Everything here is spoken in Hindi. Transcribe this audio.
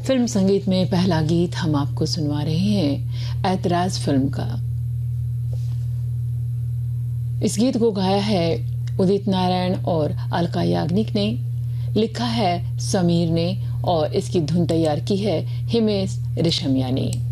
फिल्म संगीत में पहला गीत हम आपको सुनवा रहे हैं ऐतराज फिल्म का। इस गीत को गाया है उदित नारायण और अलका याग्निक ने, लिखा है समीर ने और इसकी धुन तैयार की है हिमेश रेशमिया ने।